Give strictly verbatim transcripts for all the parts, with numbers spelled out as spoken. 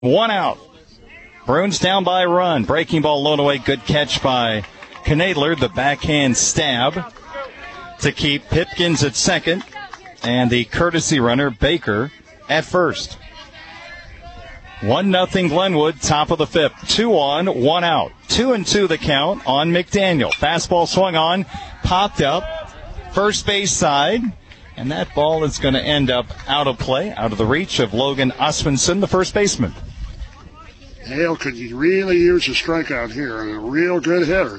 One out. Bruins down by a run. Breaking ball low and away. Good catch by Knadler. The backhand stab to keep Pipkins at second. And the courtesy runner, Baker, at first. One nothing Glenwood, top of the fifth. Two on, one out. Two and two the count on McDaniel. Fastball swung on, popped up, first base side. And that ball is going to end up out of play, out of the reach of Logan Osmundson, the first baseman. Hale could really use a strikeout here, and a real good hitter.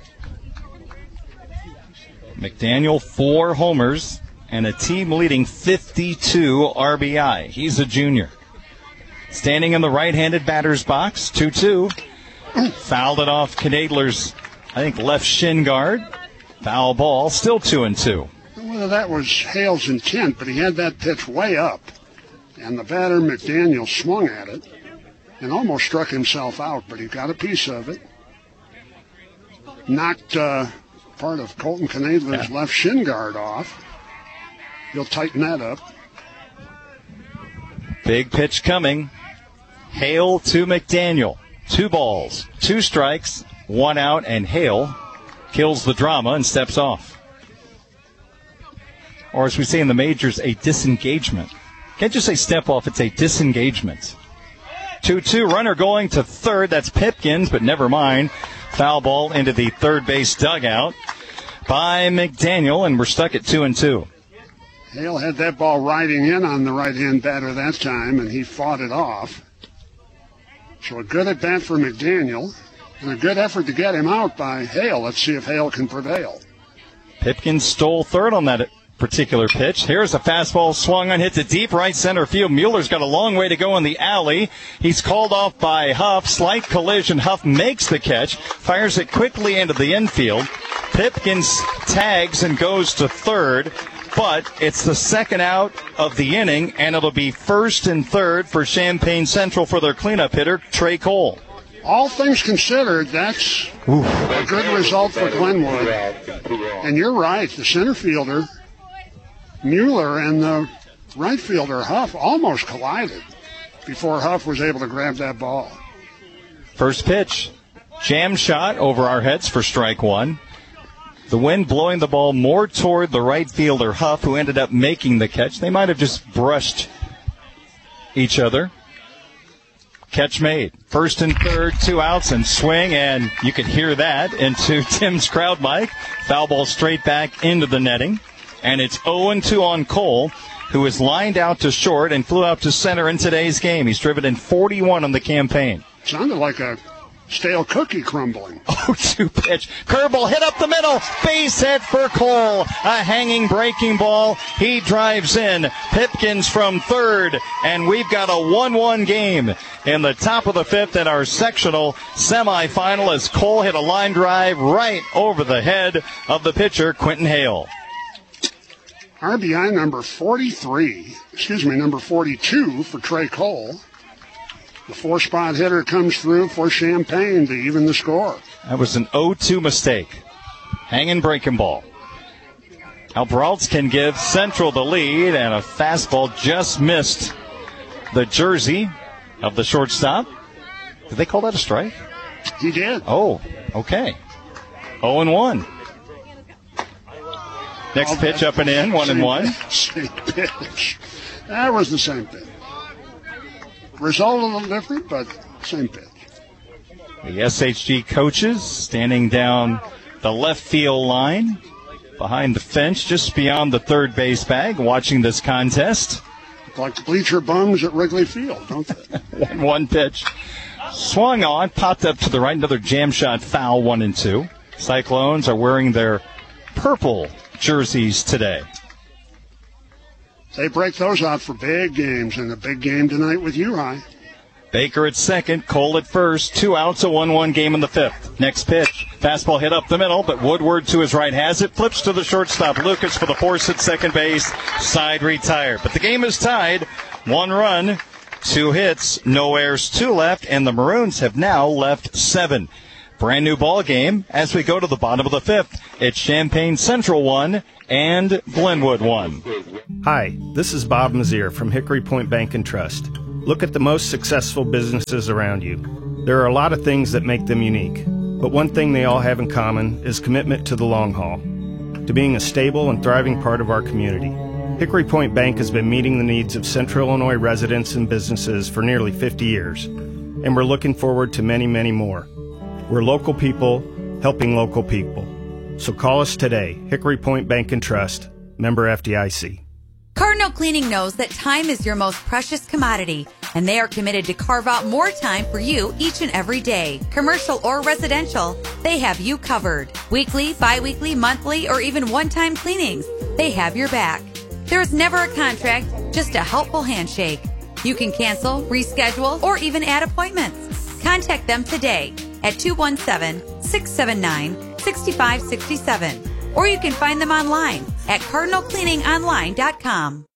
McDaniel, four homers and a team-leading fifty-two R B I. He's a junior. Standing in the right-handed batter's box, two two. Fouled it off Knadler's, I think, left shin guard. Foul ball, still two and two. Whether that was Hale's intent, but he had that pitch way up, and the batter, McDaniel, swung at it and almost struck himself out, but he got a piece of it. Knocked uh, part of Colton Knadler's yeah. left shin guard off. He'll tighten that up. Big pitch coming. Hale to McDaniel. Two balls, two strikes, one out, and Hale kills the drama and steps off. Or as we say in the majors, a disengagement. Can't just say step off, it's a disengagement. two two, runner going to third. That's Pipkins, but never mind. Foul ball into the third base dugout by McDaniel, and we're stuck at two and two. Hale had that ball riding in on the right-hand batter that time, and he fought it off. So a good at-bat for McDaniel, and a good effort to get him out by Hale. Let's see if Hale can prevail. Pipkins stole third on that particular pitch. Here's a fastball swung on, hit to deep right center field. Mueller's got a long way to go in the alley. He's called off by Huff. Slight collision. Huff makes the catch, fires it quickly into the infield. Pipkins tags and goes to third, but it's the second out of the inning, and it'll be first and third for Champaign Central for their cleanup hitter, Trey Cole. All things considered, that's Oof. a good result for Glenwood. And you're right, the center fielder, Mueller, and the right fielder, Huff, almost collided before Huff was able to grab that ball. First pitch, jam shot over our heads for strike one. The wind blowing the ball more toward the right fielder, Huff, who ended up making the catch. They might have just brushed each other. Catch made. First and third, two outs, and swing, and you can hear that into Tim's crowd mic. Foul ball straight back into the netting. And it's oh and two on Cole, who is lined out to short and flew out to center in today's game. He's driven in forty-one on the campaign. Sounded like a stale cookie crumbling. oh two pitch. Curveball hit up the middle. Base hit for Cole. A hanging breaking ball. He drives in. Pipkins from third. And we've got a one one game in the top of the fifth in our sectional semifinal as Cole hit a line drive right over the head of the pitcher, Quentin Hale. R B I number forty-three, excuse me, number forty-two for Trey Cole. The four-spot hitter comes through for Champaign to even the score. That was an oh two mistake. Hanging breaking ball. Albralts can give Central the lead, and a fastball just missed the jersey of the shortstop. Did they call that a strike? He did. Oh, okay. oh and one. Next pitch up and in, one and one. Same pitch. That was the same pitch. Result a little different, but same pitch. The S H G coaches standing down the left field line behind the fence just beyond the third base bag watching this contest. Like bleacher bums at Wrigley Field, don't they? one, one pitch. Swung on, popped up to the right, another jam shot foul, one and two. Cyclones are wearing their purple jerseys today. They break those out for big games, and a big game tonight with U High. Baker at second, Cole at first. Two outs, a one one game in the fifth. Next pitch, fastball hit up the middle, but Woodward to his right has it. Flips to the shortstop. Lucas for the force at second base. Side retired. But the game is tied. One run, two hits, no errors, two left, and the Maroons have now left seven. Brand new ball game as we go to the bottom of the fifth. It's Champaign Central one and Glenwood one. Hi, this is Bob Mazier from Hickory Point Bank and Trust. Look at the most successful businesses around you. There are a lot of things that make them unique, but one thing they all have in common is commitment to the long haul, to being a stable and thriving part of our community. Hickory Point Bank has been meeting the needs of Central Illinois residents and businesses for nearly fifty years, and we're looking forward to many, many more. We're local people helping local people. So call us today, Hickory Point Bank and Trust, member F D I C. Cardinal Cleaning knows that time is your most precious commodity, and they are committed to carve out more time for you each and every day. Commercial or residential, they have you covered. Weekly, bi-weekly, monthly, or even one-time cleanings, they have your back. There is never a contract, just a helpful handshake. You can cancel, reschedule, or even add appointments. Contact them today at two one seven, six seven nine, six five six seven. Or you can find them online at cardinal cleaning online dot com.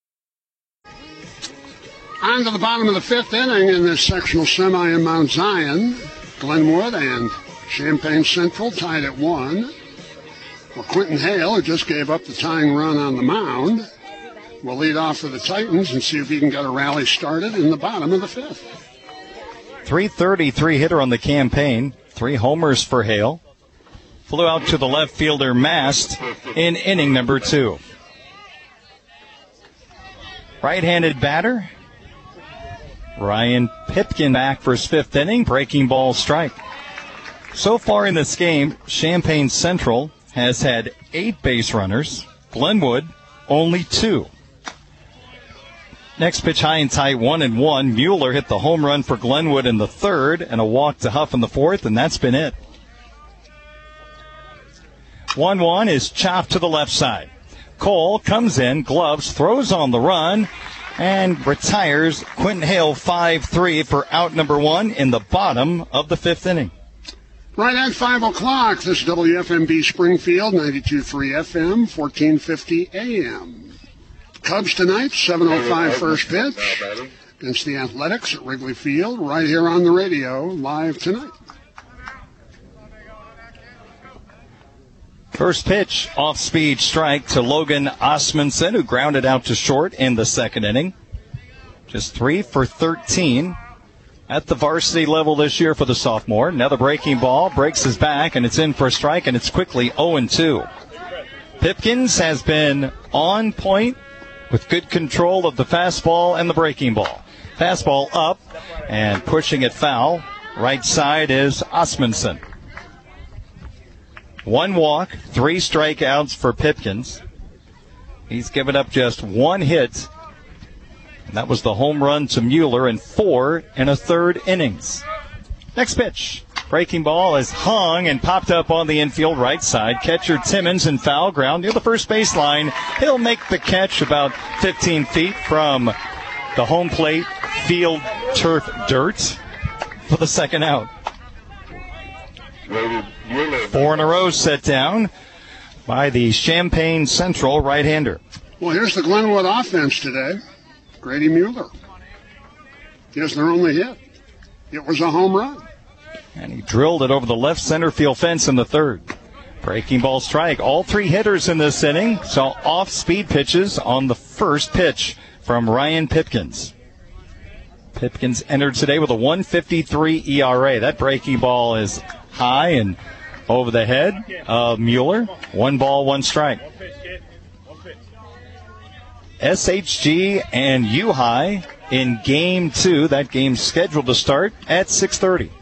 On to the bottom of the fifth inning in this sectional semi in Mount Zion. Glenwood and Champaign Central tied at one. Well, Quentin Hale, who just gave up the tying run on the mound, will lead off for the Titans and see if he can get a rally started in the bottom of the fifth. three thirty-three hitter on the campaign. Three homers for Hale. Flew out to the left fielder Mast in inning number two. Right-handed batter, Ryan Pipkin back for his fifth inning. Breaking ball strike. So far in this game, Champaign Central has had eight base runners. Glenwood, only two. Next pitch high and tight, one and one. Mueller hit the home run for Glenwood in the third and a walk to Huff in the fourth, and that's been it. one one is chopped to the left side. Cole comes in, gloves, throws on the run, and retires. Quentin Hale five three for out number one in the bottom of the fifth inning. Right at five o'clock, this is W F M B Springfield, ninety-two point three F M, fourteen fifty A M. Cubs tonight, seven oh five first pitch against the Athletics at Wrigley Field, right here on the radio, live tonight. First pitch, off-speed strike to Logan Osmundson, who grounded out to short in the second inning. Just three for thirteen at the varsity level this year for the sophomore. Another breaking ball, breaks his back, and it's in for a strike, and it's quickly oh and two. Pipkins has been on point with good control of the fastball and the breaking ball. Fastball up and pushing it foul. Right side is Osmundson. One walk, three strikeouts for Pipkins. He's given up just one hit, and that was the home run to Mueller in four and a third innings. Next pitch. Breaking ball is hung and popped up on the infield right side. Catcher Timmons in foul ground near the first baseline. He'll make the catch about fifteen feet from the home plate field turf dirt for the second out. Four in a row set down by the Champaign Central right-hander. Well, here's the Glenwood offense today. Grady Mueller. Here's their only hit. It was a home run. And he drilled it over the left center field fence in the third. Breaking ball strike. All three hitters in this inning saw off-speed pitches on the first pitch from Ryan Pipkins. Pipkins entered today with a one fifty-three E R A. That breaking ball is high and over the head of Mueller. One ball, one strike. S H G and U-High in game two. That game's scheduled to start at six thirty.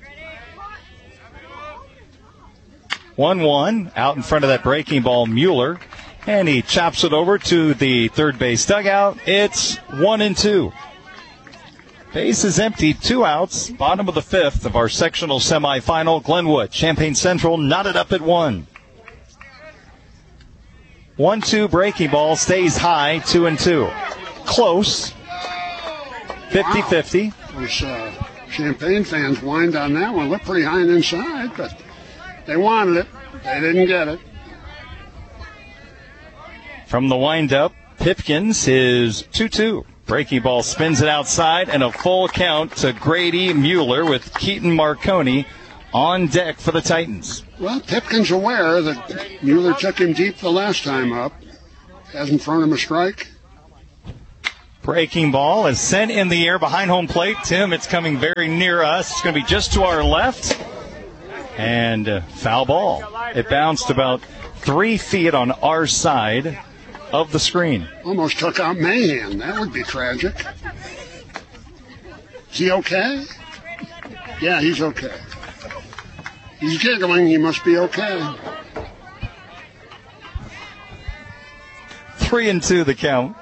one one out in front of that breaking ball, Mueller. And he chops it over to the third base dugout. It's one and two. Base is empty, two outs, bottom of the fifth of our sectional semifinal. Glenwood, Champaign Central knotted up at one. one two breaking ball stays high, two and two. Close, fifty-fifty. Wow. Those uh, Champaign fans whined on that one. Looked pretty high and inside, but they wanted it. They didn't get it. From the windup, Pipkins is two two. Breaking ball spins it outside, and a full count to Grady Mueller with Keaton Marconi on deck for the Titans. Well, Pipkins aware that Mueller took him deep the last time up. Hasn't thrown him a strike. Breaking ball is sent in the air behind home plate. Tim, it's coming very near us. It's going to be just to our left. And uh, foul ball. It bounced about three feet on our side of the screen. Almost took out Mahan. That would be tragic. Is he okay? Yeah, he's okay. He's giggling. He must be okay. Three and two the count.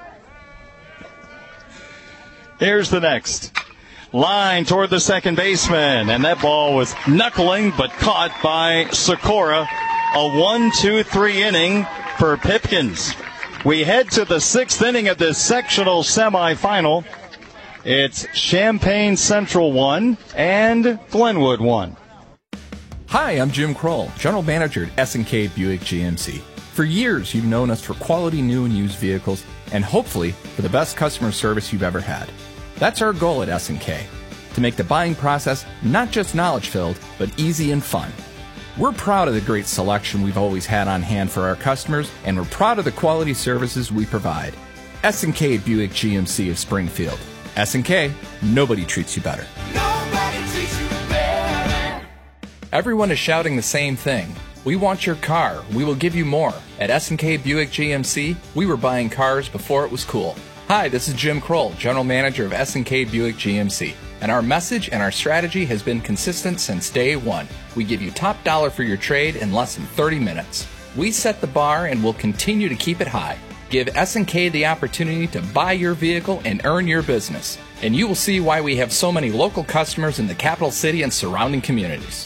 Here's the next. Line toward the second baseman, and that ball was knuckling but caught by Sikora. A one two three inning for Pipkins. We head to the sixth inning of this sectional semifinal. It's Champaign Central one and Glenwood one. Hi, I'm Jim Kroll, General Manager at S and K Buick G M C. For years, you've known us for quality new and used vehicles and hopefully for the best customer service you've ever had. That's our goal at S and K, to make the buying process not just knowledge-filled, but easy and fun. We're proud of the great selection we've always had on hand for our customers, and we're proud of the quality services we provide. S and K Buick G M C of Springfield. S and K, nobody treats you better. Nobody treats you better. Everyone is shouting the same thing. We want your car. We will give you more. At S and K Buick G M C, we were buying cars before it was cool. Hi, this is Jim Kroll, General Manager of S and K Buick G M C. And our message and our strategy has been consistent since day one. We give you top dollar for your trade in less than thirty minutes. We set the bar and will continue to keep it high. Give S and K the opportunity to buy your vehicle and earn your business. And you will see why we have so many local customers in the capital city and surrounding communities.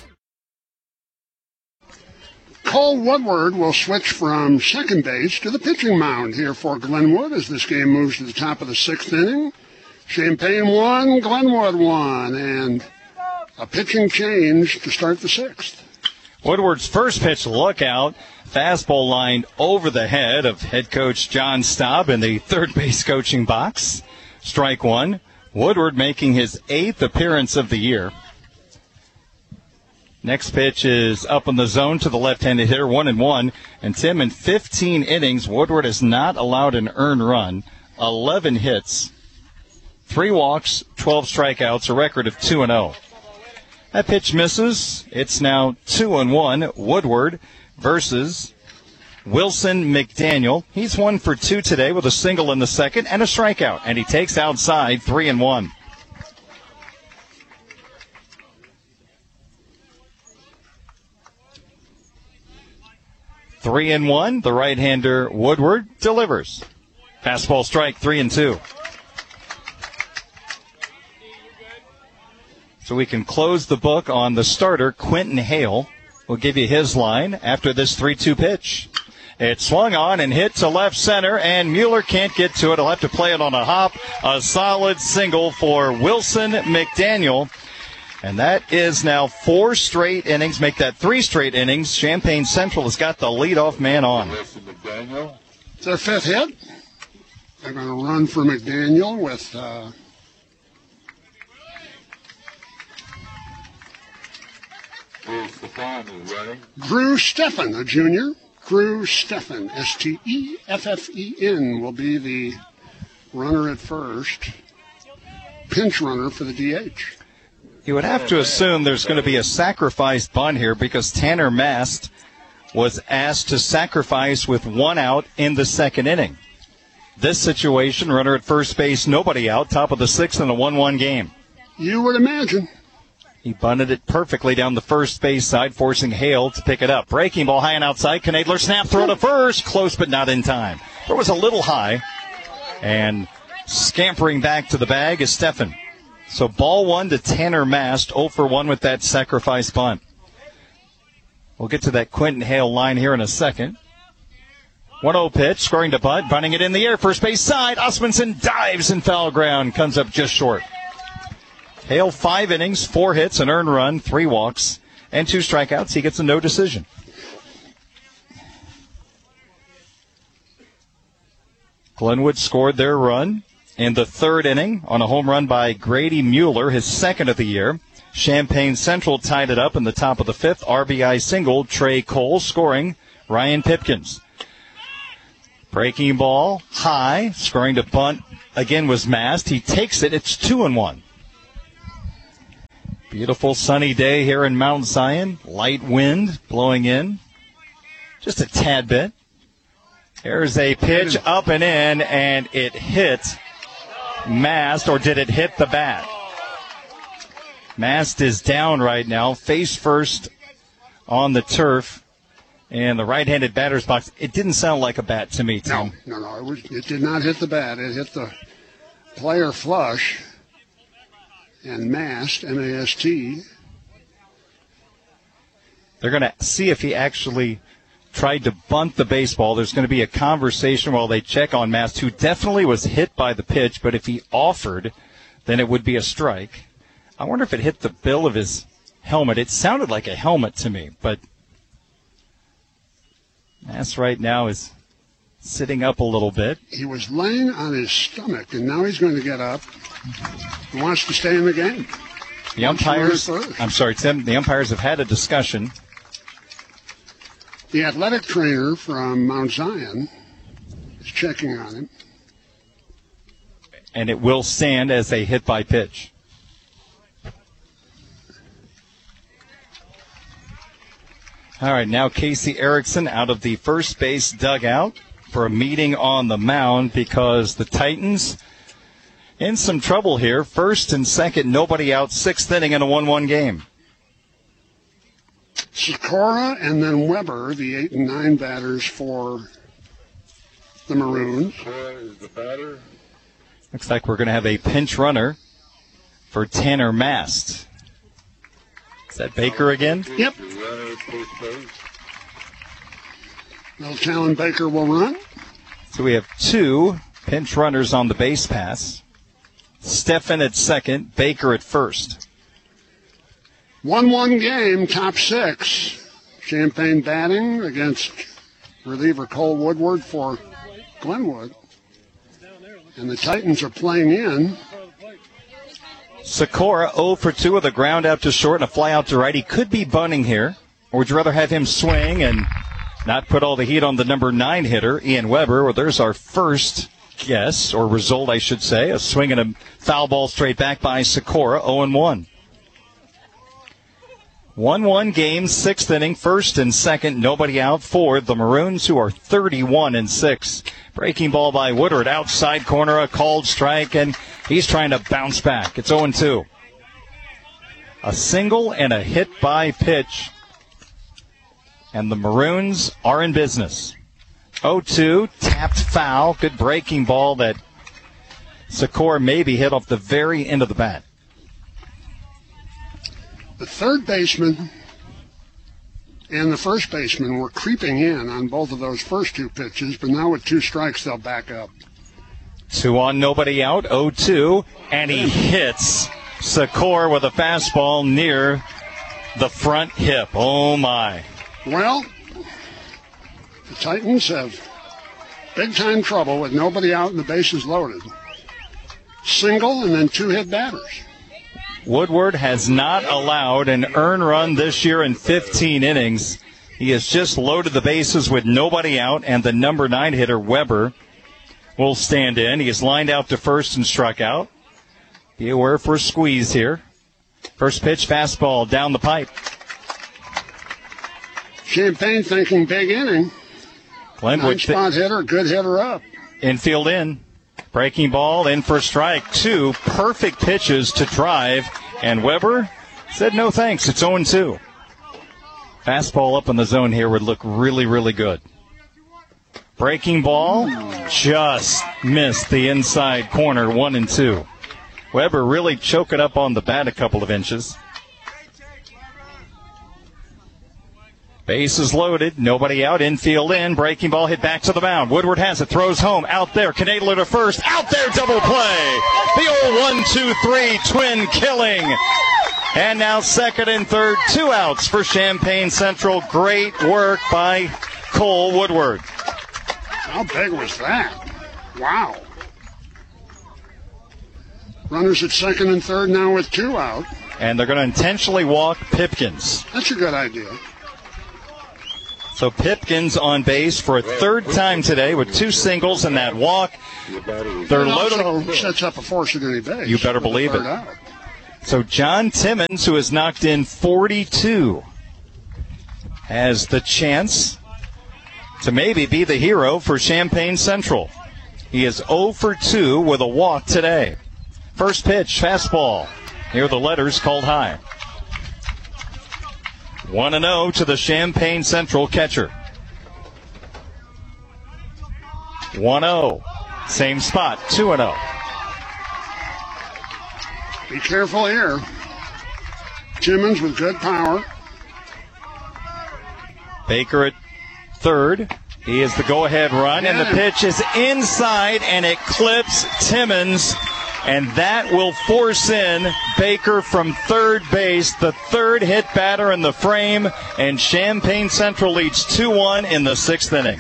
Cole Woodward will switch from second base to the pitching mound here for Glenwood as this game moves to the top of the sixth inning. Champaign one, Glenwood one, and a pitching change to start the sixth. Woodward's first pitch, look out. Fastball lined over the head of head coach John Staub in the third base coaching box. Strike one. Woodward making his eighth appearance of the year. Next pitch is up in the zone to the left-handed hitter, one and one. And Tim, in fifteen innings, Woodward has not allowed an earned run, eleven hits, three walks, twelve strikeouts, a record of two and oh. That pitch misses. It's now two and one. Woodward versus Wilson McDaniel. He's one for two today with a single in the second and a strikeout, and he takes outside three and one. Three and one. The right-hander Woodward delivers. Fastball strike, three and two. So we can close the book on the starter, Quentin Hale. We'll give you his line after this three two pitch. It swung on and hit to left center, and Mueller can't get to it. He'll have to play it on a hop. A solid single for Wilson McDaniel. And that is now four straight innings. Make that three straight innings. Champaign Central has got the leadoff man on. It's their fifth hit. They're going to run for McDaniel with uh, Drew Steffen, a junior. Drew Steffen, S T E F F E N, will be the runner at first. Pinch runner for the D H. You would have to assume there's going to be a sacrifice bunt here because Tanner Mast was asked to sacrifice with one out in the second inning. This situation, runner at first base, nobody out, top of the sixth in a one one game. You would imagine. He bunted it perfectly down the first base side, forcing Hale to pick it up. Breaking ball high and outside. Knadler snap, throw to first. Close, but not in time. It was a little high. And scampering back to the bag is Steffen. So ball one to Tanner Mast, oh for one with that sacrifice bunt. We'll get to that Quentin Hale line here in a second. one oh pitch, scoring to bunt, bunting it in the air, first base side. Osmundson dives in foul ground, comes up just short. Hale, five innings, four hits, an earned run, three walks, and two strikeouts. He gets a no decision. Glenwood scored their run in the third inning on a home run by Grady Mueller, his second of the year. Champaign Central tied it up in the top of the fifth. R B I single, Trey Cole scoring, Ryan Pipkins. Breaking ball, high, scoring to bunt again was masked. He takes it. It's two and one. Beautiful sunny day here in Mount Zion. Light wind blowing in. Just a tad bit. There's a pitch up and in, and it hit Mast, or did it hit the bat? Mast is down right now, face first on the turf, and the right-handed batter's box. It didn't sound like a bat to me, Tim. No, no, no. It, was, it did not hit the bat. It hit the player flush. And Mast, M A S T. They're going to see if he actually tried to bunt the baseball. There's going to be a conversation while they check on Mast, who definitely was hit by the pitch, but if he offered, then it would be a strike. I wonder if it hit the bill of his helmet. It sounded like a helmet to me, but Mast right now is sitting up a little bit. He was laying on his stomach, and now he's going to get up. He wants to stay in the game. The umpires, I'm sorry, Tim, the umpires have had a discussion. The athletic trainer from Mount Zion is checking on him. And it will stand as a hit by pitch. All right, now Casey Erickson out of the first base dugout for a meeting on the mound because the Titans in some trouble here. First and second, nobody out, sixth inning in a one one game. Sikora and then Weber, the eight and nine batters for the Maroons. Is the batter. Looks like we're going to have a pinch runner for Tanner Mast. Is that Baker again? Yep. Little Talon Baker will run. So we have two pinch runners on the base pass. Steffen at second, Baker at first. one one game, top six. Champaign batting against reliever Cole Woodward for Glenwood. And the Titans are playing in. Sikora zero for two with a ground out to short and a fly out to right. He could be bunting here. Or would you rather have him swing and not put all the heat on the number nine hitter, Ian Weber? Well, there's our first guess, or result, I should say. A swing and a foul ball straight back by Sikora, oh and one. one one game, sixth inning, first and second, nobody out for the Maroons, who are thirty-one and six. Breaking ball by Woodward, outside corner, a called strike, and he's trying to bounce back. It's oh and two. A single and a hit by pitch, and the Maroons are in business. oh two, tapped foul, good breaking ball that Sikora maybe hit off the very end of the bat. The third baseman and the first baseman were creeping in on both of those first two pitches, but now with two strikes, they'll back up. Two on, nobody out, oh two, and he hits Sikora with a fastball near the front hip. Oh, my. Well, the Titans have big-time trouble with nobody out and the bases loaded. Single and then two hit batters. Woodward has not allowed an earned run this year in fifteen innings. He has just loaded the bases with nobody out, and the number nine hitter, Weber, will stand in. He is lined out to first and struck out. Be aware for a squeeze here. First pitch, fastball down the pipe. Champaign thinking big inning. Glenwood Nine spot th- hitter, good hitter up. Infield in. Breaking ball in for strike two. Perfect pitches to drive. And Weber said no thanks. It's oh and two. Fastball up in the zone here would look really, really good. Breaking ball just missed the inside corner, one and two. Weber really choking up on the bat a couple of inches. Bases loaded, nobody out, infield in, breaking ball hit back to the mound. Woodward has it, throws home, out there, Knadler to first, out there, double play. The old one, two, three, twin killing. And now second and third, two outs for Champaign Central. Great work by Cole Woodward. How big was that? Wow. Runners at second and third now with two out. And they're going to intentionally walk Pipkins. That's a good idea. So Pipkins on base for a third time today with two singles and that walk. They're It loaded. also sets up a force at any base. You better believe it. Out. So John Timmons, who has knocked in forty-two, has the chance to maybe be the hero for Champaign Central. He is oh for two with a walk today. First pitch, fastball. Here are the letters called high. one and oh to the Champaign Central catcher. one oh. Same spot, two and oh. Be careful here. Timmons with good power. Baker at third. He is the go-ahead run, and the pitch is inside, and it clips Timmons, and that will force in Baker from third base, the third hit batter in the frame, and Champaign Central leads two one in the sixth inning.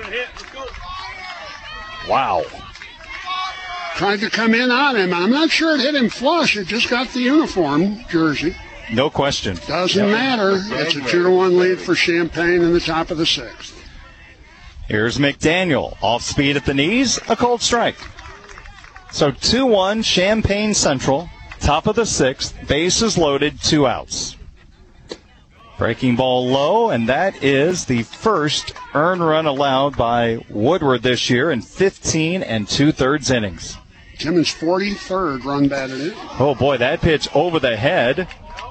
Wow. Tried to come in on him. I'm not sure it hit him flush. It just got the uniform jersey. No question. Doesn't matter. It's a two to one lead for Champaign in the top of the sixth. Here's McDaniel. Off speed at the knees, a cold strike. So two one, Champaign Central, top of the sixth, bases loaded, two outs. Breaking ball low, and that is the first earned run allowed by Woodward this year in fifteen and two-thirds innings. Timmons' forty-third run batted in. Oh, boy, that pitch over the head.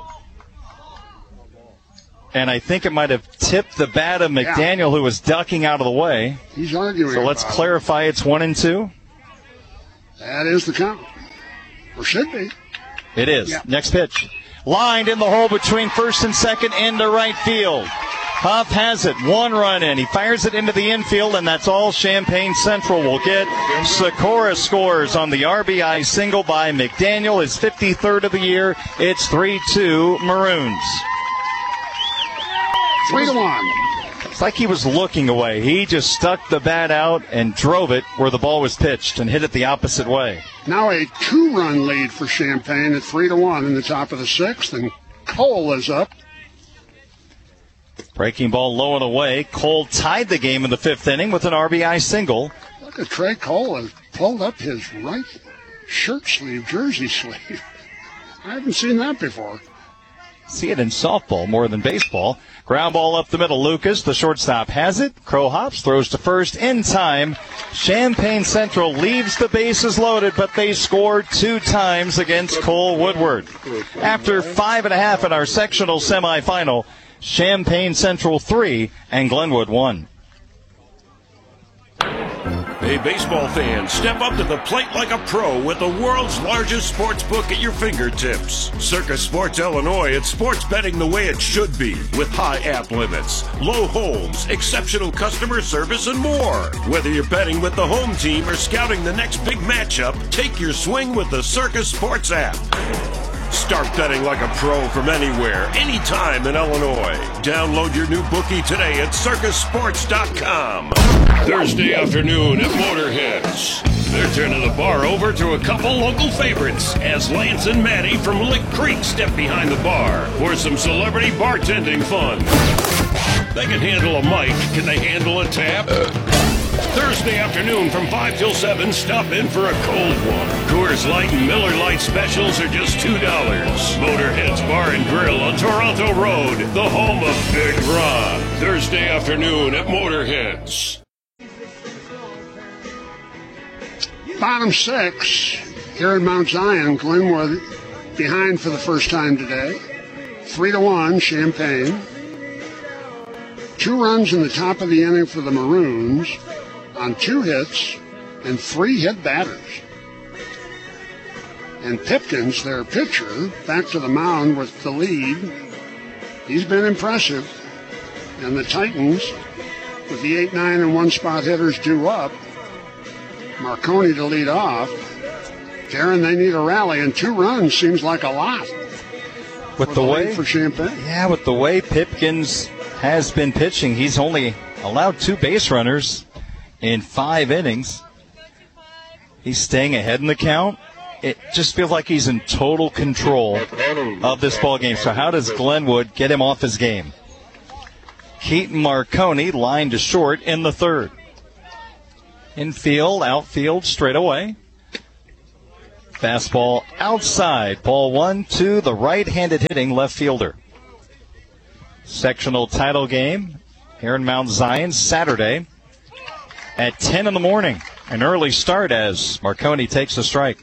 And I think it might have tipped the bat of McDaniel, yeah. who was ducking out of the way. He's arguing. So let's clarify it's one and two. That is the count. Or should be. It is. Yeah. Next pitch. Lined in the hole between first and second into right field. Huff has it. One run in. He fires it into the infield, and that's all Champaign Central will get. Sikora scores on the R B I single by McDaniel, his fifty-third of the year. It's three two Maroons. Three to one. It's like he was looking away. He just stuck the bat out and drove it where the ball was pitched and hit it the opposite way. Now a two-run lead for Champaign at three to one in the top of the sixth, and Cole is up. Breaking ball low and away. Cole tied the game in the fifth inning with an R B I single. Look at Trey Cole has pulled up his right shirt sleeve, jersey sleeve. I haven't seen that before. See it in softball more than baseball. Ground ball up the middle. Lucas, the shortstop, has it. Crow hops, throws to first in time. Champaign Central leaves the bases loaded, but they scored two times against Cole Woodward. After five and a half in our sectional semifinal, Champaign Central three and Glenwood one. Hey, baseball fans, step up to the plate like a pro with the world's largest sports book at your fingertips. Circus Sports Illinois, it's sports betting the way it should be, with high app limits, low holds, exceptional customer service, and more. Whether you're betting with the home team or scouting the next big matchup, take your swing with the Circus Sports app. Start betting like a pro from anywhere, anytime in Illinois. Download your new bookie today at circus sports dot com. Thursday afternoon at Motorheads. They're turning the bar over to a couple local favorites as Lance and Maddie from Lick Creek step behind the bar for some celebrity bartending fun. They can handle a mic. Can they handle a tap? Thursday afternoon from five till seven, stop in for a cold one. Coors Light and Miller Lite specials are just two dollars. Motorheads Bar and Grill on Toronto Road, the home of Big Ron. Thursday afternoon at Motorheads. Bottom six here in Mount Zion. Glenwood behind for the first time today. Three to one, Champaign. Two runs in the top of the inning for the Maroons on two hits and three hit batters. And Pipkins, their pitcher, back to the mound with the lead. He's been impressive. And the Titans, with the eight, nine, and one spot hitters due up, Marconi to lead off. Darren, they need a rally, and two runs seems like a lot. With the way for Champaign. Yeah, with the way Pipkins has been pitching, he's only allowed two base runners in five innings. He's staying ahead in the count. It just feels like he's in total control of this ball game. So how does Glenwood get him off his game? Keaton Marconi lined to short in the third. Infield, outfield, straight away. Fastball outside. Ball one to the right-handed hitting left fielder. Sectional title game here in Mount Zion Saturday at ten in the morning. An early start as Marconi takes a strike.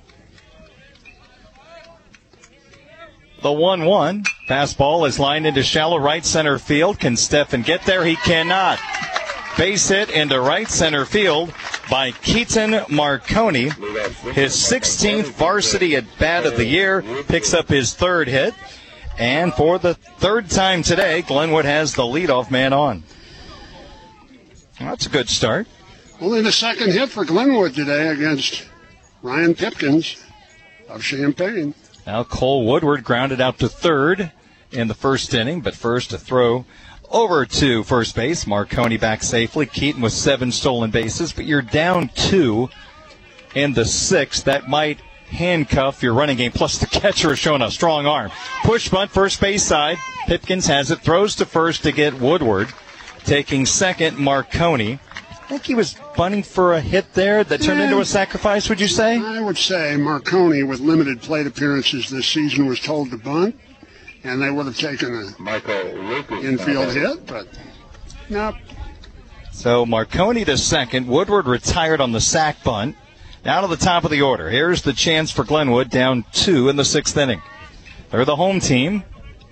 The one one. Fastball is lined into shallow right center field. Can Stephan get there? He cannot. Base hit into right center field by Keaton Marconi. His sixteenth varsity at bat of the year. Picks up his third hit. And for the third time today, Glenwood has the leadoff man on. Well, that's a good start. Only the second hit for Glenwood today against Ryan Pipkins of Champaign. Now Cole Woodward grounded out to third in the first inning, but first a throw over to first base. Marconi back safely. Keaton with seven stolen bases, but you're down two in the sixth. That might handcuff your running game. Plus the catcher is showing a strong arm. Push bunt, first base side. Pipkins has it, throws to first to get Woodward. Taking second, Marconi. I think he was bunting for a hit there that turned yeah. into a sacrifice, would you say? I would say Marconi, with limited plate appearances this season, was told to bunt, and they would have taken an infield hit, but nope. So Marconi to second. Woodward retired on the sac bunt. Now to the top of the order. Here's the chance for Glenwood, down two in the sixth inning. They're the home team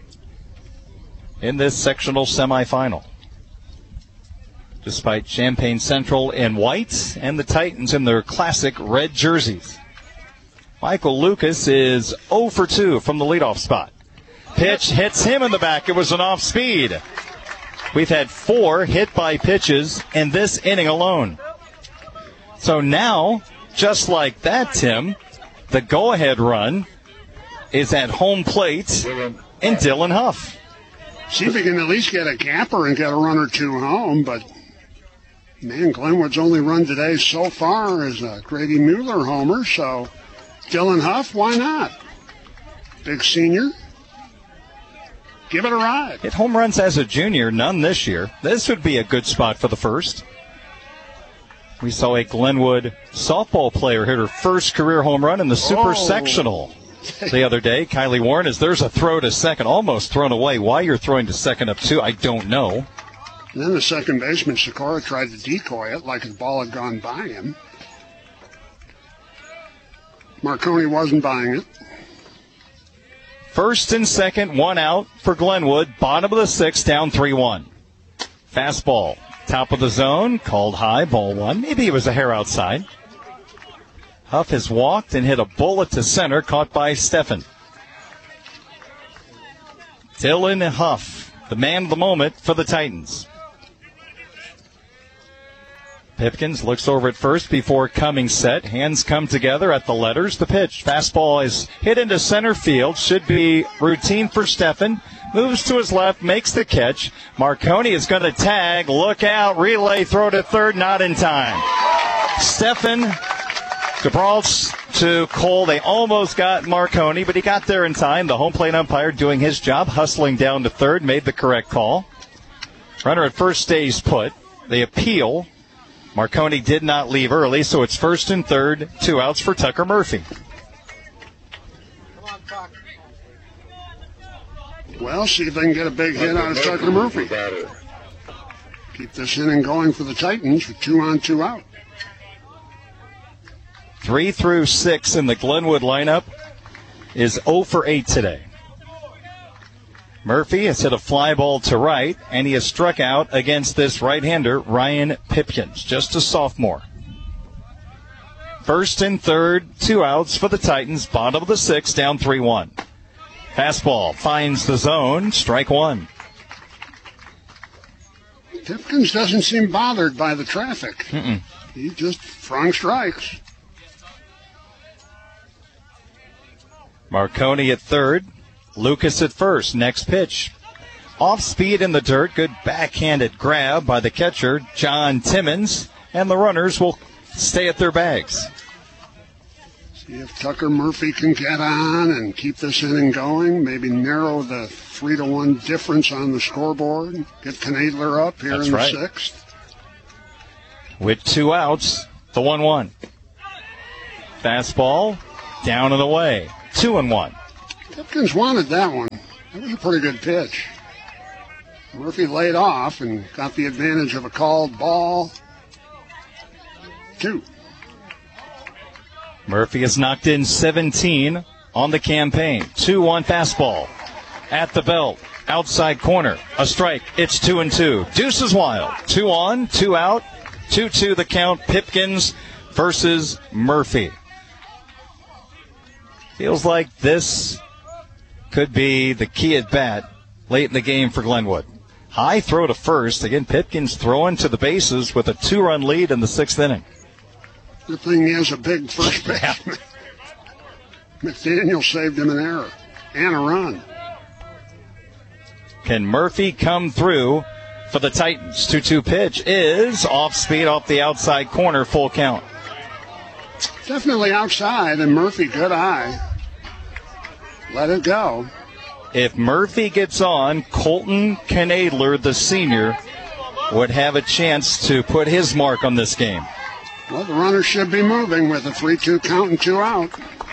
in this sectional semifinal. Despite Champaign Central in white and the Titans in their classic red jerseys. Michael Lucas is oh for two from the leadoff spot. Pitch hits him in the back. It was an off speed. We've had four hit by pitches in this inning alone. So now, just like that, Tim, the go-ahead run is at home plate in Dylan Huff. See if he can at least get a capper and get a run or two home, but man, Glenwood's only run today so far is a Grady Mueller homer, so Dylan Huff, why not? Big senior. Give it a ride. Hit home runs as a junior, none this year. This would be a good spot for the first. We saw a Glenwood softball player hit her first career home run in the Super oh. Sectional the other day. Kylie Warren, as there's a throw to second, almost thrown away. Why you're throwing to second up two, I don't know. And then the second baseman, Sikora, tried to decoy it like the ball had gone by him. Marconi wasn't buying it. First and second, one out for Glenwood. Bottom of the sixth, down three one. Fastball, top of the zone, called high, ball one. Maybe it was a hair outside. Huff has walked and hit a bullet to center, caught by Stephan. Dylan Huff, the man of the moment for the Titans. Pipkins looks over at first before coming set. Hands come together at the letters. The pitch. Fastball is hit into center field. Should be routine for Stephan. Moves to his left, makes the catch. Marconi is going to tag. Look out. Relay throw to third. Not in time. Stephan Gabrals to Cole. They almost got Marconi, but he got there in time. The home plate umpire doing his job, hustling down to third, made the correct call. Runner at first stays put. They appeal. Marconi did not leave early, so it's first and third, two outs for Tucker Murphy. Well, see if they can get a big hit out of Tucker Murphy. Keep this inning going for the Titans with two on, two out. Three through six in the Glenwood lineup is oh for eight today. Murphy has hit a fly ball to right, and he has struck out against this right-hander, Ryan Pipkins, just a sophomore. First and third, two outs for the Titans, bottom of the sixth, down three one. Fastball finds the zone, strike one. Pipkins doesn't seem bothered by the traffic. Mm-mm. He just frung strikes. Marconi at third. Lucas at first. Next pitch. Off speed in the dirt. Good backhanded grab by the catcher, John Timmons. And the runners will stay at their bags. See if Tucker Murphy can get on and keep this inning going, maybe narrow the three to one difference on the scoreboard, get Knadler up here That's in the right. sixth. With two outs, the one one. Fastball, down and away. Two and one. Pipkins wanted that one. That was a pretty good pitch. Murphy laid off and got the advantage of a called ball. Two. Murphy has knocked in seventeen on the campaign. two one fastball at the belt. Outside corner. A strike. It's two and two. Deuce is wild. Two on, two out. two two the count. Pipkins versus Murphy. Feels like this could be the key at bat late in the game for Glenwood. High throw to first. Again, Pipkins throwing to the bases with a two-run lead in the sixth inning. The thing is a big first baseman. McDaniel saved him an error and a run. Can Murphy come through for the Titans? two two pitch is off speed off the outside corner, full count. Definitely outside, and Murphy, good eye. Let it go. If Murphy gets on, Colton Knadler, the senior, would have a chance to put his mark on this game. Well, the runner should be moving with a three two count and two out.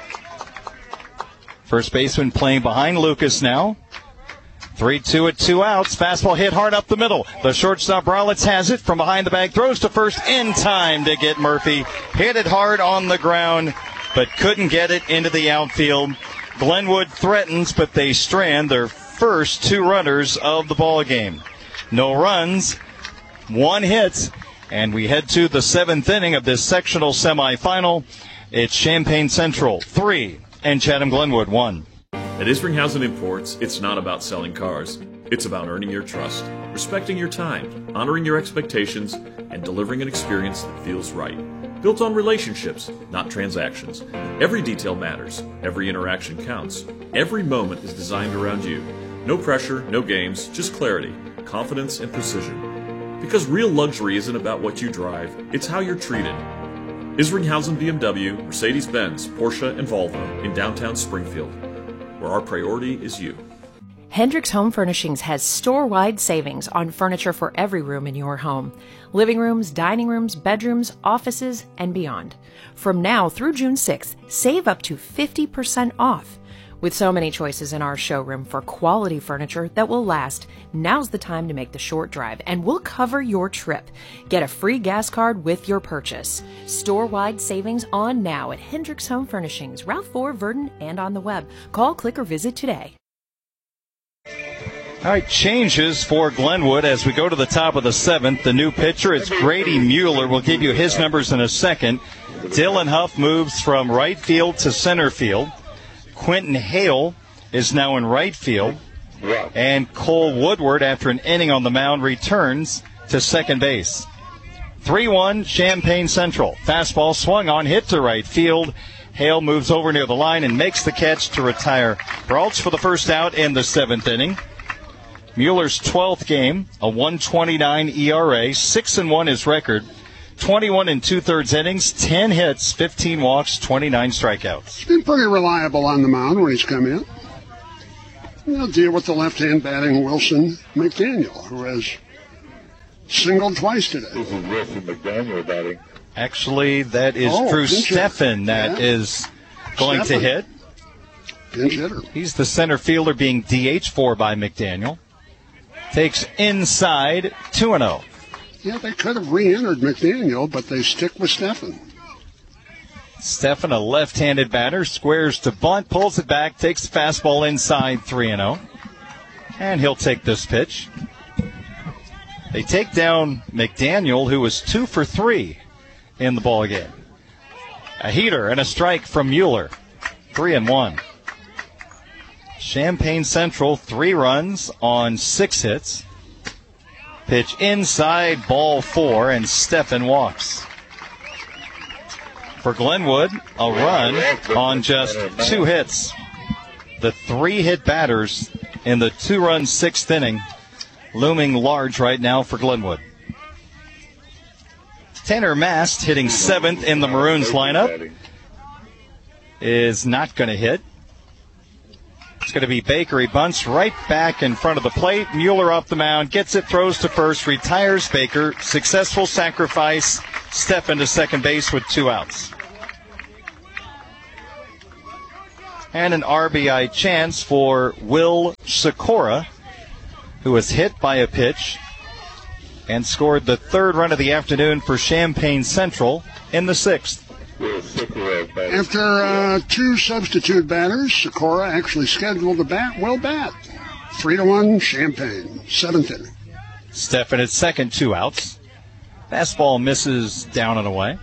First baseman playing behind Lucas now. three two at two outs. Fastball hit hard up the middle. The shortstop Rowlitz has it from behind the bag. Throws to first in time to get Murphy. Hit it hard on the ground, but couldn't get it into the outfield. Glenwood threatens, but they strand their first two runners of the ball game. No runs, one hit, and we head to the seventh inning of this sectional semifinal. It's Champaign Central three and Chatham Glenwood one. At Isringhausen Imports, it's not about selling cars. It's about earning your trust, respecting your time, honoring your expectations, and delivering an experience that feels right. Built on relationships, not transactions. Every detail matters. Every interaction counts. Every moment is designed around you. No pressure, no games, just clarity, confidence, and precision. Because real luxury isn't about what you drive, it's how you're treated. Isringhausen B M W, Mercedes-Benz, Porsche, and Volvo in downtown Springfield, where our priority is you. Hendricks Home Furnishings has store-wide savings on furniture for every room in your home. Living rooms, dining rooms, bedrooms, offices, and beyond. From now through June sixth, save up to fifty percent off. With so many choices in our showroom for quality furniture that will last, now's the time to make the short drive, and we'll cover your trip. Get a free gas card with your purchase. Store-wide savings on now at Hendricks Home Furnishings, Route four, Verdon, and on the web. Call, click, or visit today. All right, changes for Glenwood as we go to the top of the seventh. The new pitcher is Grady Mueller. We'll give you his numbers in a second. Dylan Huff moves from right field to center field. Quentin Hale is now in right field. And Cole Woodward, after an inning on the mound, returns to second base. three one Champaign Central. Fastball swung on, hit to right field. Hale moves over near the line and makes the catch to retire Braults for the first out in the seventh inning. Mueller's twelfth game, a one twenty-nine E R A, six and one his record, twenty-one and two-thirds innings, ten hits, fifteen walks, twenty-nine strikeouts. He's been pretty reliable on the mound when he's come in. He'll deal with the left-hand batting Wilson McDaniel, who has singled twice today. This is Wilson McDaniel batting. Actually, that is Oh, Drew pinch Steffen that yeah. is going Steffen. to hit. Pinch hitter. He's the center fielder being D H for by McDaniel. Takes inside, two and oh. Yeah, they could have re-entered McDaniel, but they stick with Steffen. Steffen, a left-handed batter, squares to bunt, pulls it back, takes the fastball inside, three and oh. And he'll take this pitch. They take down McDaniel, who was two for three in the ballgame. A heater and a strike from Mueller, three and one. Champaign Central, three runs on six hits. Pitch inside, ball four, and Steffen walks. For Glenwood, a run on just two hits. The three-hit batters in the two-run sixth inning looming large right now for Glenwood. Tanner Mast hitting seventh in the Maroons lineup. is not going to hit. It's going to be Baker. He bunts right back in front of the plate. Mueller off the mound, gets it, throws to first, retires Baker. Successful sacrifice. Step into second base with two outs. And an R B I chance for Will Sikora, who was hit by a pitch and scored the third run of the afternoon for Champaign Central in the sixth. After uh, two substitute batters, Sikora actually scheduled to bat. Well bat. Three to one, Champaign. Seventh inning. Stephan at second, two outs. Fastball misses down and away.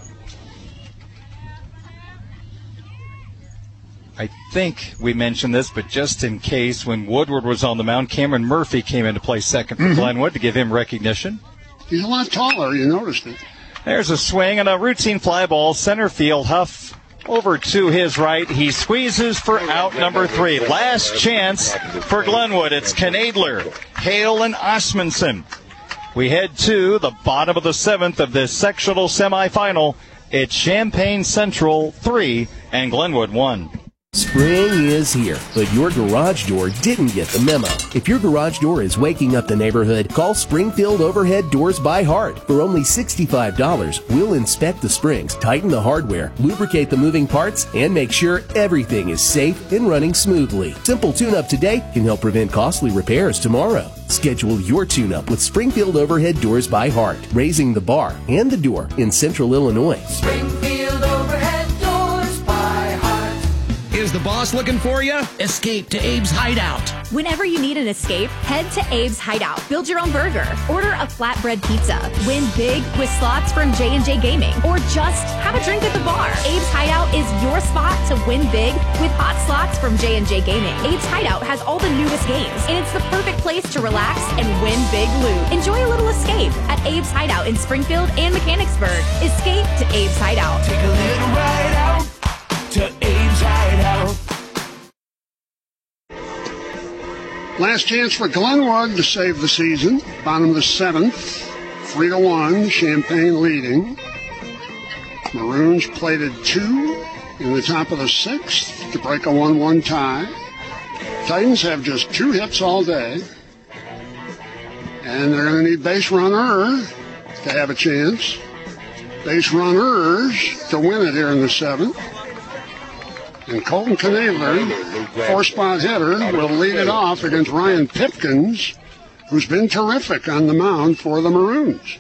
I think we mentioned this, but just in case, when Woodward was on the mound, Cameron Murphy came in to play second for mm-hmm. Glenwood to give him recognition. He's a lot taller, you noticed it. There's a swing and a routine fly ball. Center field, Huff over to his right. He squeezes for out number three. Last chance for Glenwood. It's Knadler, Hale, and Osmundson. We head to the bottom of the seventh of this sectional semifinal. It's Champaign Central three and Glenwood one. Spring is here, but your garage door didn't get the memo. If your garage door is waking up the neighborhood, call Springfield Overhead Doors by Hart. For only sixty-five dollars, we'll inspect the springs, tighten the hardware, lubricate the moving parts, and make sure everything is safe and running smoothly. Simple tune-up today can help prevent costly repairs tomorrow. Schedule your tune-up with Springfield Overhead Doors by Hart, raising the bar and the door in Central Illinois. Springfield Overhead Doors by Hart. Is the boss looking for you? Escape to Abe's Hideout. Whenever you need an escape, head to Abe's Hideout. Build your own burger. Order a flatbread pizza. Win big with slots from J and J Gaming. Or just have a drink at the bar. Abe's Hideout is your spot to win big with hot slots from J and J Gaming. Abe's Hideout has all the newest games, and it's the perfect place to relax and win big loot. Enjoy a little escape at Abe's Hideout in Springfield and Mechanicsburg. Escape to Abe's Hideout. Take a little ride out to Abe's Hideout. Last chance for Glenwood to save the season. Bottom of the seventh, three to one, Champaign leading. Maroons plated two in the top of the sixth to break a one one tie. Titans have just two hits all day, and they're going to need base runner to have a chance. Base runners to win it here in the seventh. And Colton Knadler, four-spot hitter, will lead it off against Ryan Pipkins, who's been terrific on the mound for the Maroons.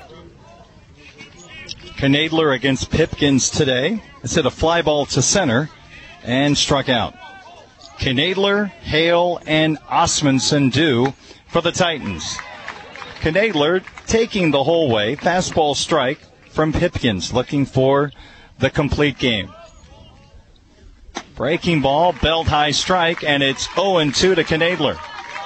Knadler against Pipkins today. It's hit a fly ball to center and struck out. Knadler, Hale, and Osmundson do for the Titans. Knadler taking the whole way. Fastball strike from Pipkins, looking for the complete game. Breaking ball, belt high strike, and it's oh and two to Knadler.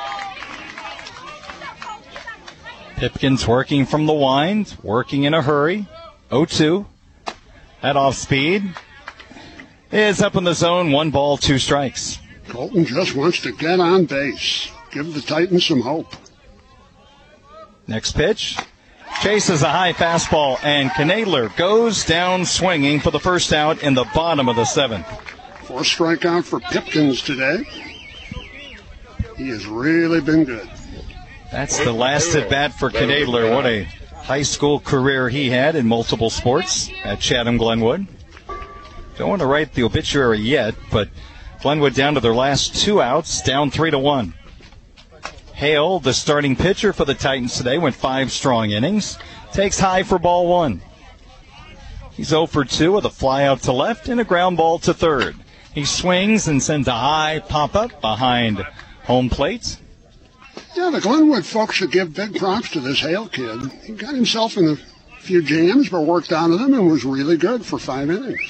Pipkins working from the wind, working in a hurry. oh two. That off speed is up in the zone. One ball, two strikes. Colton just wants to get on base. Give the Titans some hope. Next pitch. Chases a high fastball, and Knadler goes down swinging for the first out in the bottom of the seventh. Fourth strikeout for Pipkins today. He has really been good. That's the last at bat for Knadler. What a high school career he had in multiple sports at Chatham Glenwood. Don't want to write the obituary yet, but Glenwood down to their last two outs, down three to one. Hale, the starting pitcher for the Titans today, went five strong innings. Takes high for ball one. He's oh for two with a fly out to left and a ground ball to third. He swings and sends a high pop-up behind home plate. Yeah, the Glenwood folks should give big props to this Hale kid. He got himself in a few jams, but worked out of them and was really good for five innings.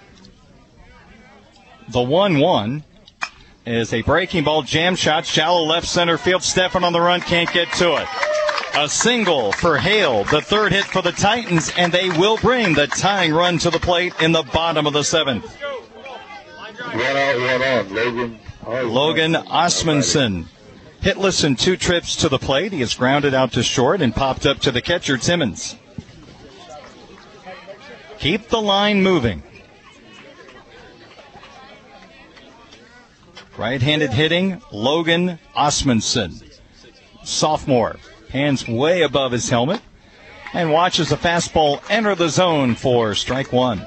The one one is a breaking ball jam shot, shallow left center field. Stephan on the run, can't get to it. A single for Hale, the third hit for the Titans, and they will bring the tying run to the plate in the bottom of the seventh. One out, one on. Logan. Logan Osmundson, hitless in two trips to the plate. He is grounded out to short and popped up to the catcher, Timmons. Keep the line moving. Right-handed hitting, Logan Osmundson, sophomore. Hands way above his helmet and watches the fastball enter the zone for strike one.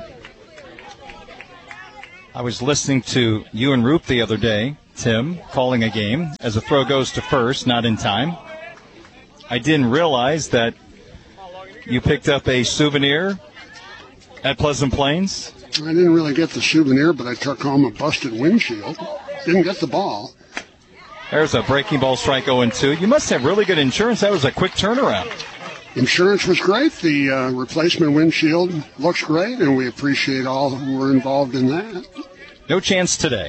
I was listening to you and Roop the other day, Tim, calling a game as a throw goes to first, not in time. I didn't realize that you picked up a souvenir at Pleasant Plains. I didn't really get the souvenir, but I took home a busted windshield. Didn't get the ball. There's a breaking ball, strike oh and two. You must have really good insurance. That was a quick turnaround. Insurance was great. The uh, replacement windshield looks great, and we appreciate all who were involved in that. No chance today.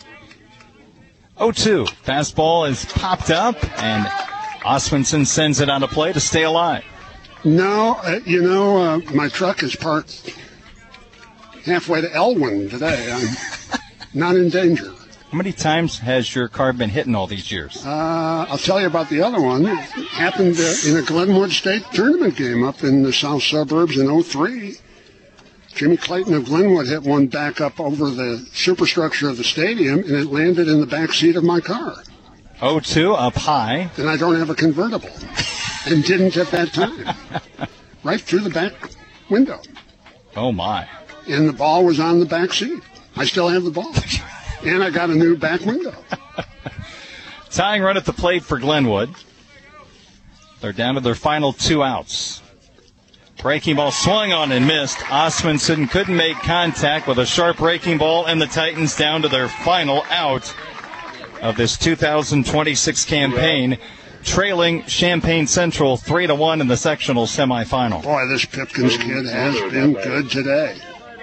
oh two. Fastball is popped up, and Osmundson sends it on a play to stay alive. No, uh, you know, uh, my truck is parked halfway to Elwyn today. I'm not in danger. How many times has your car been hit in all these years? Uh, I'll tell you about the other one. It happened uh, in a Glenwood State tournament game up in the south suburbs in oh three. Jimmy Clayton of Glenwood hit one back up over the superstructure of the stadium, and it landed in the back seat of my car. oh two, up high. And I don't have a convertible, and didn't at that time. Right through the back window. Oh, my. And the ball was on the back seat. I still have the ball. And I got a new back window. Tying run at the plate for Glenwood. They're down to their final two outs. Breaking ball swung on and missed. Osmundson couldn't make contact with a sharp breaking ball, and the Titans down to their final out of this two thousand twenty-six campaign, trailing Champaign Central three to one in the sectional semifinal. Boy, this Pipkins kid has been good today.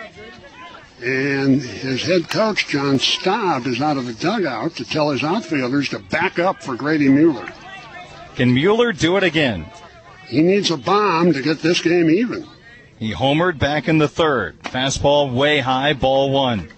And his head coach, John Staub, is out of the dugout to tell his outfielders to back up for Grady Mueller. Can Mueller do it again? He needs a bomb to get this game even. He homered back in the third. Fastball way high, ball one.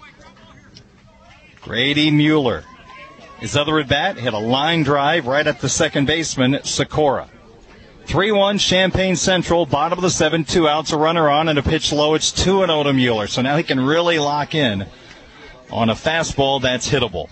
Grady Mueller. His other at-bat hit a line drive right at the second baseman, Sikora. three one Champaign Central, bottom of the seventh, two outs, a runner on, and a pitch low. It's two and oh to Mueller. So now he can really lock in on a fastball that's hittable.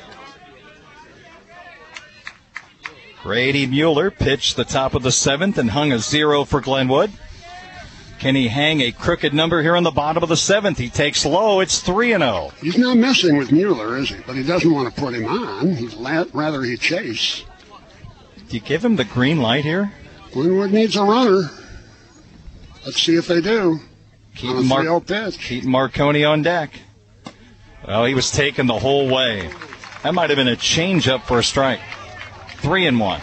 Grady Mueller pitched the top of the seventh and hung a zero for Glenwood. Can he hang a crooked number here in the bottom of the seventh? He takes low. It's three and oh. He's not messing with Mueller, is he? But he doesn't want to put him on. He'd la- rather he chase. Do you give him the green light here? Glenwood needs a runner. Let's see if they do. Keaton, Mar- Keaton Marconi on deck. Well, he was taken the whole way. That might have been a change-up for a strike. Three and one.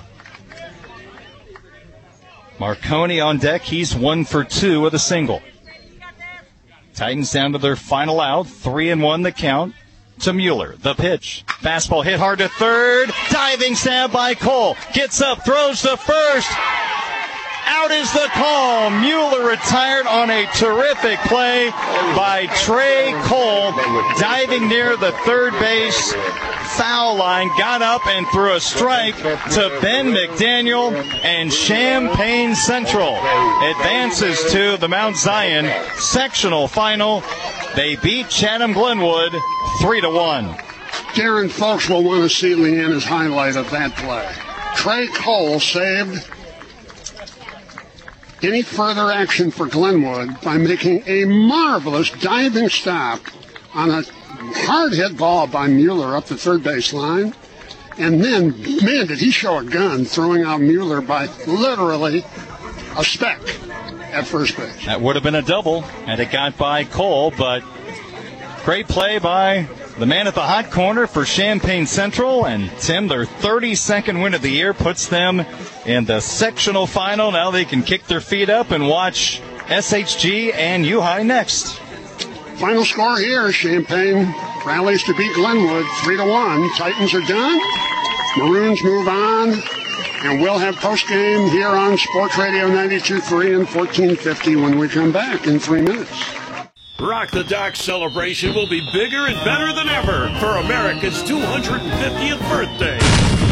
Marconi on deck. He's one for two with a single. Titans down to their final out. Three and one the count to Mueller. The pitch. Fastball hit hard to third. Diving stab by Cole. Gets up, throws to first. Out is the call. Mueller retired on a terrific play by Trey Cole. Diving near the third base foul line. Got up and threw a strike to Ben McDaniel, and Champaign Central advances to the Mount Zion sectional final. They beat Chatham Glenwood three to one. Darren folks will want to see Leanna's highlight of that play. Trey Cole saved any further action for Glenwood by making a marvelous diving stop on a hard hit ball by Mueller up the third base line. And then, man, did he show a gun throwing out Mueller by literally a speck at first base. That would have been a double had it got by Cole, but great play by the man at the hot corner for Champaign Central. And, Tim, their thirty-second win of the year puts them in the sectional final. Now they can kick their feet up and watch S H G and U-High next. Final score here, Champaign rallies to beat Glenwood three to one. Titans are done. Maroons move on. And we'll have postgame here on Sports Radio ninety-two point three and fourteen fifty when we come back in three minutes. Rock the Dock celebration will be bigger and better than ever for America's two hundred fiftieth birthday.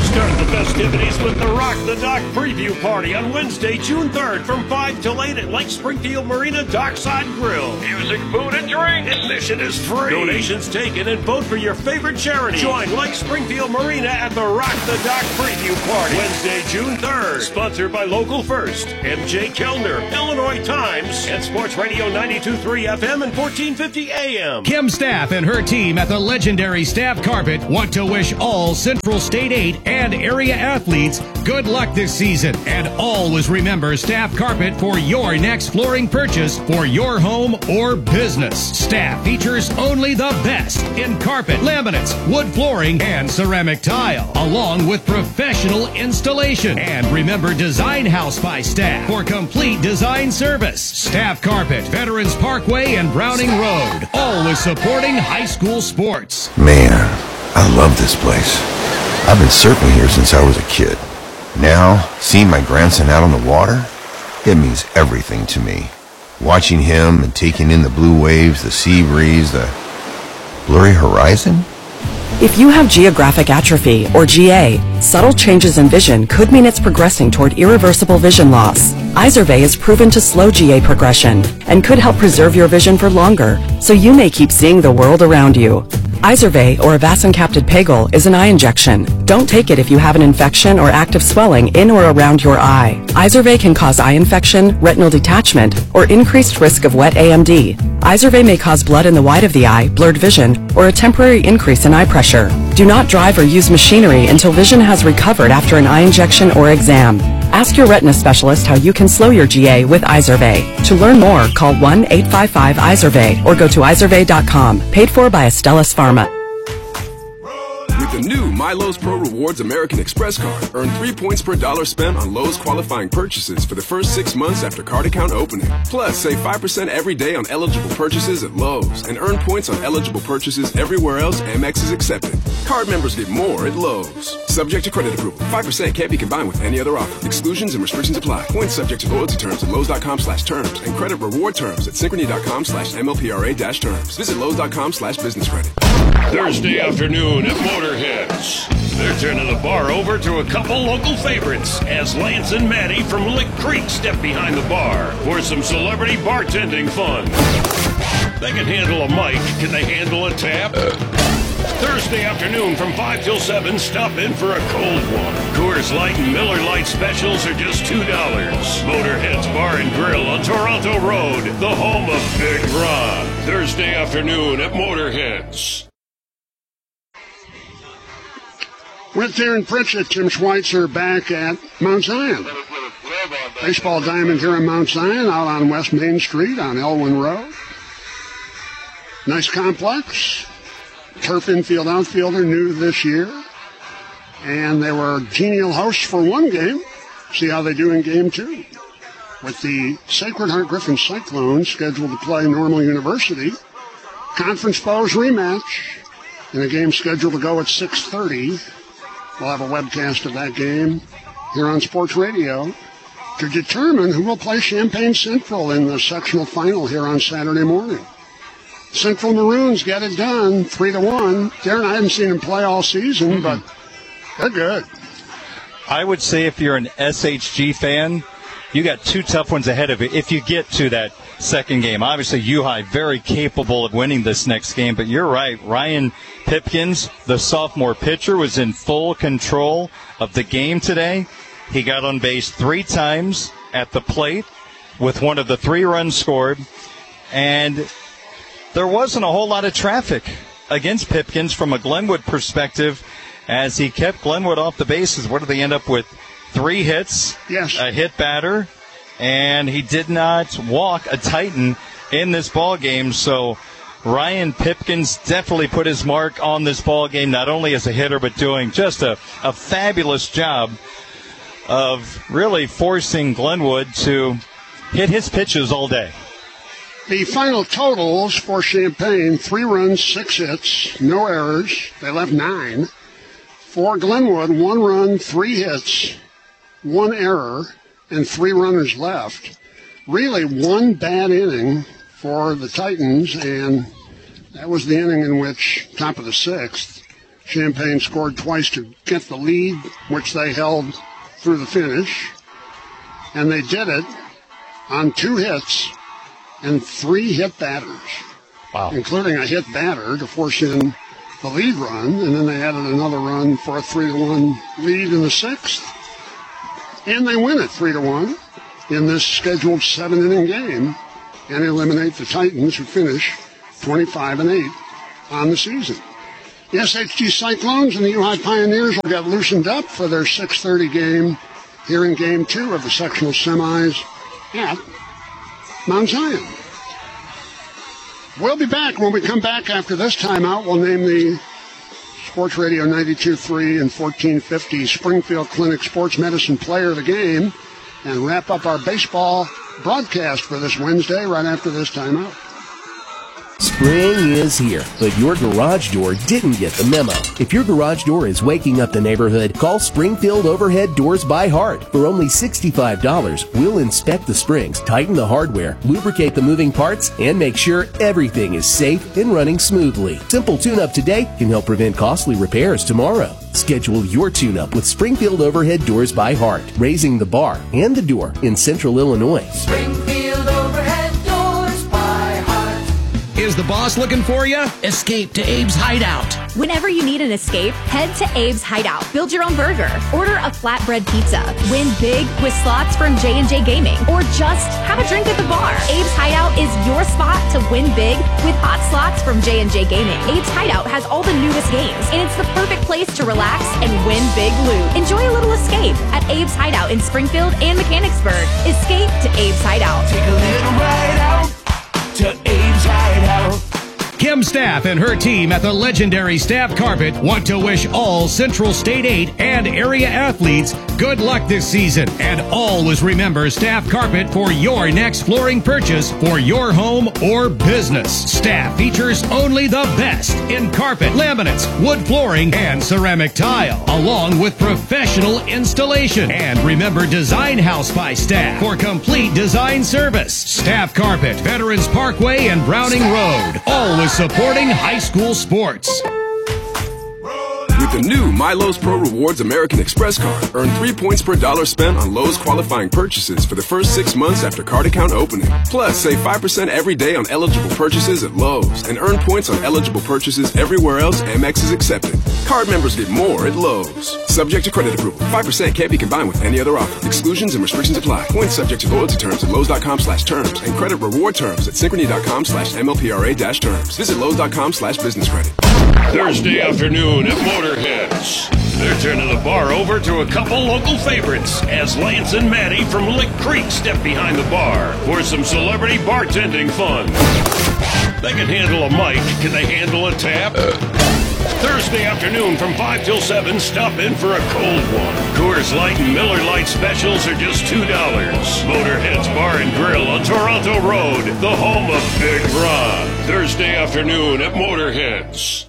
Start the festivities with the Rock the Dock Preview Party on Wednesday, June third from five till eight at Lake Springfield Marina Dockside Grill. Music, food, and drink. Admission is free. Donations taken and vote for your favorite charity. Join Lake Springfield Marina at the Rock the Dock Preview Party Wednesday, June third. Sponsored by Local First, M J Kellner, Illinois Times, and Sports Radio ninety-two point three F M and fourteen fifty A M. Kim Staff and her team at the legendary Staff Carpet want to wish all Central State eight and area athletes good luck this season. And always remember Staff Carpet for your next flooring purchase for your home or business. Staff features only the best in carpet, laminates, wood flooring, and ceramic tile, along with professional installation. And remember Design House by Staff for complete design service. Staff Carpet, Veterans Parkway and Browning Road, always supporting high school sports. Man, I love this place. I've been surfing here since I was a kid. Now, seeing my grandson out on the water, it means everything to me. Watching him and taking in the blue waves, the sea breeze, the blurry horizon. If you have geographic atrophy, or G A, subtle changes in vision could mean it's progressing toward irreversible vision loss. Izervay is proven to slow G A progression and could help preserve your vision for longer, so you may keep seeing the world around you. Izervay, or avacincaptad pegol, is an eye injection. Don't take it if you have an infection or active swelling in or around your eye. Izervay can cause eye infection, retinal detachment, or increased risk of wet A M D. Izervay may cause blood in the white of the eye, blurred vision, or a temporary increase in eye pressure. Do not drive or use machinery until vision has recovered after an eye injection or exam. Ask your retina specialist how you can slow your G A with Izervay. To learn more, call one eight five five Izervay or go to izervay dot com. Paid for by Astellas Pharma. With the new My Lowe's Pro Rewards American Express card, earn three points per dollar spent on Lowe's qualifying purchases for the first six months after card account opening. Plus, save five percent every day on eligible purchases at Lowe's and earn points on eligible purchases everywhere else Amex is accepted. Card members get more at Lowe's. Subject to credit approval. five percent can't be combined with any other offer. Exclusions and restrictions apply. Points subject to loyalty terms at Lowe's dot com slash terms and credit reward terms at Synchrony dot com slash M L P R A dash terms. Visit Lowe's dot com slash business credit. Thursday afternoon at Motorheads. They're turning the bar over to a couple local favorites as Lance and Maddie from Lick Creek step behind the bar for some celebrity bartending fun. They can handle a mic. Can they handle a tap? Thursday afternoon from five till seven, stop in for a cold one. Coors Light and Miller Lite specials are just two dollars. Motorhead's Bar and Grill on Toronto Road, the home of Big Ron. Thursday afternoon at Motorheads. With Darren Pritchett, Tim Schweitzer back at Mount Zion. Baseball diamond here in Mount Zion, out on West Main Street on Elwyn Road. Nice complex. Turf infield outfielder, new this year. And they were genial hosts for one game. See how they do in game two. With the Sacred Heart Griffin Cyclones scheduled to play Normal University. Conference foes rematch in a game scheduled to go at six thirty. We'll have a webcast of that game here on Sports Radio to determine who will play Champaign Central in the sectional final here on Saturday morning. Central Maroons get it done, three to one. Darren, I haven't seen them play all season, mm-hmm. but they're good. I would say if you're an S H G fan, you got two tough ones ahead of you if you get to that second game. Obviously, U-High very capable of winning this next game, but you're right. Ryan Pipkins, the sophomore pitcher, was in full control of the game today. He got on base three times at the plate with one of the three runs scored, and there wasn't a whole lot of traffic against Pipkins from a Glenwood perspective as he kept Glenwood off the bases. What did they end up with? Three hits, yes. A hit batter, and he did not walk a Titan in this ball game. So Ryan Pipkins definitely put his mark on this ball game, not only as a hitter, but doing just a, a fabulous job of really forcing Glenwood to hit his pitches all day. The final totals for Champaign, three runs, six hits, no errors. They left nine. For Glenwood, one run, three hits, one error, and three runners left. Really one bad inning for the Titans, and that was the inning in which, top of the sixth, Champaign scored twice to get the lead, which they held through the finish. And they did it on two hits and three hit batters, wow. including a hit batter to force in the lead run. And then they added another run for a three to one lead in the sixth. And they win it three to one in this scheduled seven-inning game and eliminate the Titans, who finish twenty-five and eight on the season. The S H G Cyclones and the U High Pioneers will get loosened up for their six thirty game here in Game two of the sectional semis at Mount Zion. We'll be back. When we come back after this timeout, we'll name the Sports Radio ninety-two point three and fourteen fifty Springfield Clinic Sports Medicine Player of the Game and wrap up our baseball broadcast for this Wednesday right after this timeout. Spring is here, but your garage door didn't get the memo. If your garage door is waking up the neighborhood, call Springfield Overhead Doors by Heart. For only sixty-five dollars, we'll inspect the springs, tighten the hardware, lubricate the moving parts, and make sure everything is safe and running smoothly. Simple tune-up today can help prevent costly repairs tomorrow. Schedule your tune-up with Springfield Overhead Doors by Heart, raising the bar and the door in Central Illinois. Springfield Overhead Doors by Heart. Is the boss looking for you? Escape to Abe's Hideout. Whenever you need an escape, head to Abe's Hideout. Build your own burger. Order a flatbread pizza. Win big with slots from J and J Gaming. Or just have a drink at the bar. Abe's Hideout is your spot to win big with hot slots from J and J Gaming. Abe's Hideout has all the newest games, and it's the perfect place to relax and win big loot. Enjoy a little escape at Abe's Hideout in Springfield and Mechanicsburg. Escape to Abe's Hideout. Take a little ride out to Abe's Hideout. Kim Staff and her team at the legendary Staff Carpet want to wish all Central State eight and area athletes good luck this season. And always remember Staff Carpet for your next flooring purchase for your home or business. Staff features only the best in carpet, laminates, wood flooring, and ceramic tile, along with professional installation. And remember Design House by Staff for complete design service. Staff Carpet, Veterans Parkway and Browning Road. Always supporting high school sports. With the new My Lowe's Pro Rewards American Express card, earn three points per dollar spent on Lowe's qualifying purchases for the first six months after card account opening. Plus, save five percent every day on eligible purchases at Lowe's and earn points on eligible purchases everywhere else Amex is accepted. Card members get more at Lowe's. Subject to credit approval. five percent can't be combined with any other offer. Exclusions and restrictions apply. Points subject to loyalty terms at Lowe's.com slash terms and credit reward terms at Synchrony.com slash MLPRA dash terms. Visit Lowe's.com slash business credit. Thursday afternoon at Motorheads. They're turning the bar over to a couple local favorites as Lance and Maddie from Lick Creek step behind the bar for some celebrity bartending fun. They can handle a mic. Can they handle a tap? Thursday afternoon from five till seven, stop in for a cold one. Coors Light and Miller Lite specials are just two dollars. Motorheads Bar and Grill on Toronto Road, the home of Big Ron. Thursday afternoon at Motorheads.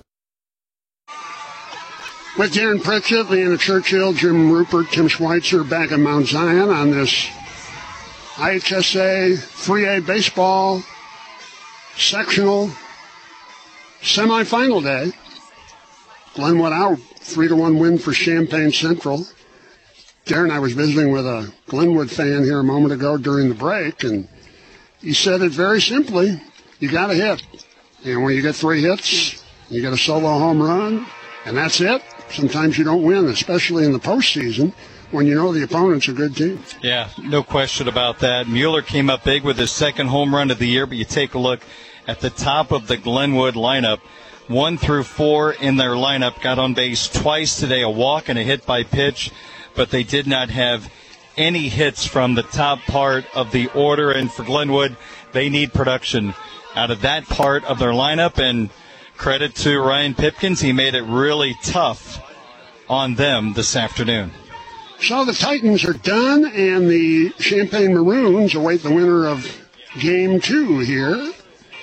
With Darren Pritchett, Leanna Churchill, Jim Rupert, Tim Schweitzer back at Mount Zion on this I H S A three A baseball sectional semifinal day. Glenwood out, three to one win for Champaign Central. Darren, I was visiting with a Glenwood fan here a moment ago during the break, and he said it very simply, you got to hit. And when you get three hits, you get a solo home run, and that's it. Sometimes you don't win, especially in the postseason when you know the opponent's a good team. Yeah, no question about that. Mueller came up big with his second home run of the year, but you take a look at the top of the Glenwood lineup. One through four in their lineup got on base twice today, a walk and a hit by pitch, but they did not have any hits from the top part of the order. And for Glenwood, they need production out of that part of their lineup, and credit to Ryan Pipkins. He made it really tough on them this afternoon. So the Titans are done, and the Champaign Maroons await the winner of Game two here.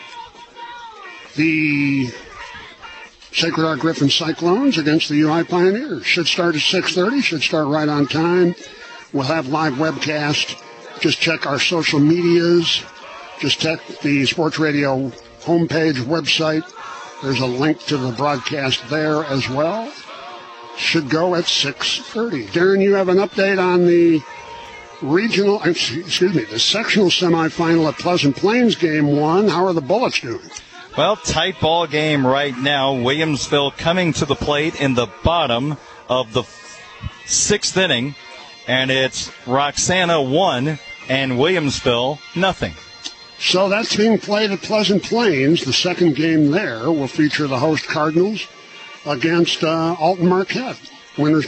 The Sacred Heart Griffin Cyclones against the U I Pioneers. Should start at six thirty, should start right on time. We'll have live webcast. Just check our social medias. Just check the Sports Radio homepage, website, There's a link to the broadcast there as well. Should go at six thirty. Darren, you have an update on the regional, excuse me, the sectional semifinal at Pleasant Plains game one. How are the Bullets doing? Well, tight ball game right now. Williamsville coming to the plate in the bottom of the sixth inning, and it's Roxana one and Williamsville nothing. So that's being played at Pleasant Plains. The second game there will feature the host Cardinals against uh, Alton Marquette. Winners